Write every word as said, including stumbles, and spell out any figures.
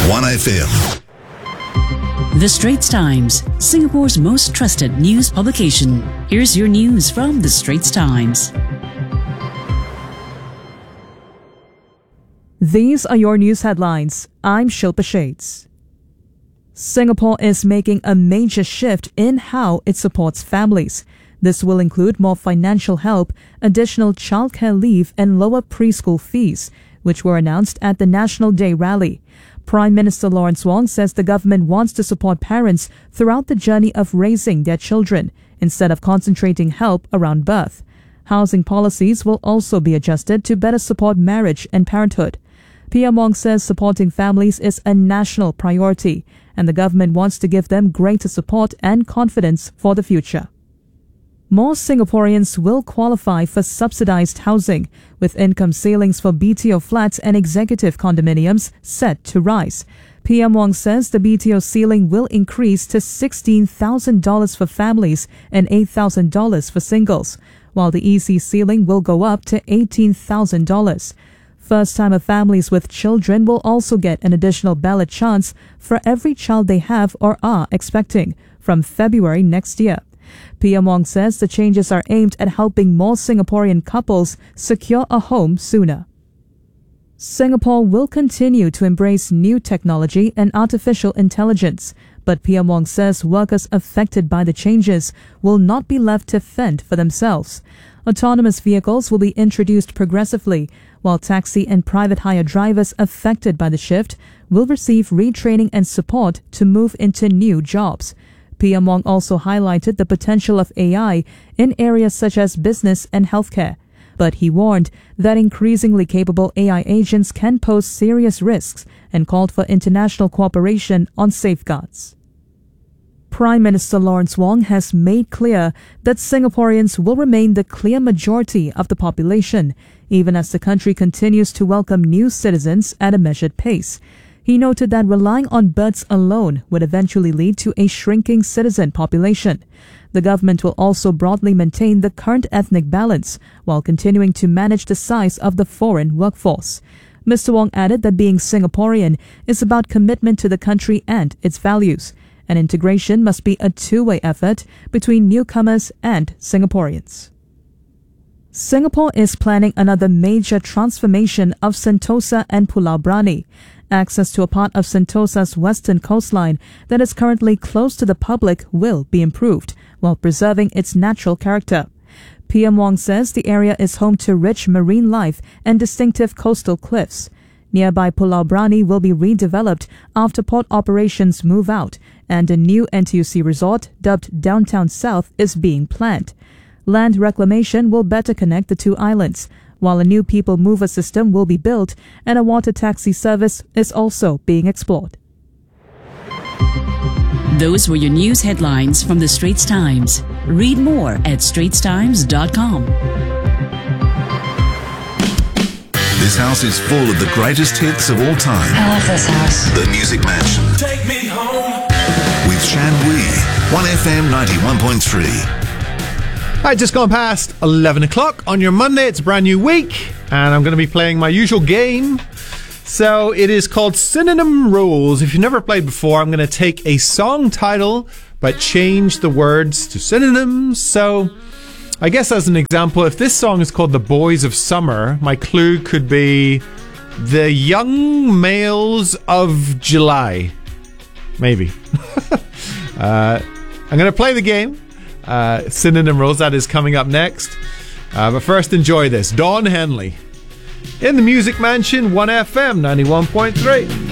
one F M. The Straits Times, Singapore's most trusted news publication. Here's your news from The Straits Times. These are your news headlines. I'm Shilpa Shades. Singapore is making a major shift in how it supports families. This will include more financial help, additional childcare leave and lower preschool fees, which were announced at the National Day rally. Prime Minister Lawrence Wong says the government wants to support parents throughout the journey of raising their children, instead of concentrating help around birth. Housing policies will also be adjusted to better support marriage and parenthood. P M Wong says supporting families is a national priority, and the government wants to give them greater support and confidence for the future. More Singaporeans will qualify for subsidized housing, with income ceilings for B T O flats and executive condominiums set to rise. P M Wong says the B T O ceiling will increase to sixteen thousand dollars for families and eight thousand dollars for singles, while the E C ceiling will go up to eighteen thousand dollars. First-timer families with children will also get an additional ballot chance for every child they have or are expecting from February next year. P M Wong says the changes are aimed at helping more Singaporean couples secure a home sooner. Singapore will continue to embrace new technology and artificial intelligence, but P M Wong says workers affected by the changes will not be left to fend for themselves. Autonomous vehicles will be introduced progressively, while taxi and private hire drivers affected by the shift will receive retraining and support to move into new jobs. P M Wong also highlighted the potential of A I in areas such as business and healthcare, but he warned that increasingly capable A I agents can pose serious risks and called for international cooperation on safeguards. Prime Minister Lawrence Wong has made clear that Singaporeans will remain the clear majority of the population, even as the country continues to welcome new citizens at a measured pace. He noted that relying on births alone would eventually lead to a shrinking citizen population. The government will also broadly maintain the current ethnic balance while continuing to manage the size of the foreign workforce. Mister Wong added that being Singaporean is about commitment to the country and its values, and integration must be a two-way effort between newcomers and Singaporeans. Singapore is planning another major transformation of Sentosa and Pulau Brani. Access to a part of Sentosa's western coastline that is currently close to the public will be improved, while preserving its natural character. P M Wong says the area is home to rich marine life and distinctive coastal cliffs. Nearby Pulau Brani will be redeveloped after port operations move out, and a new N T U C resort dubbed Downtown South is being planned. Land reclamation will better connect the two islands, while a new people mover system will be built and a water taxi service is also being explored. Those were your news headlines from The Straits Times. Read more at straits times dot com. This house is full of the greatest hits of all time. I love this house. The Music Mansion. Take me home. With Shan Wee. one F M ninety-one point three. All right, just gone past eleven o'clock on your Monday. It's a brand new week, and I'm going to be playing my usual game. So it is called Synonym Rules. If you've never played before, I'm going to take a song title but change the words to synonyms. So I guess as an example, if this song is called The Boys of Summer, my clue could be The Young Males of July. Maybe. uh, I'm going to play the game. Uh, Synonym Rules, that is coming up next. Uh, but first, enjoy this. Dawn Henley in the Music Mansion, one F M ninety-one point three.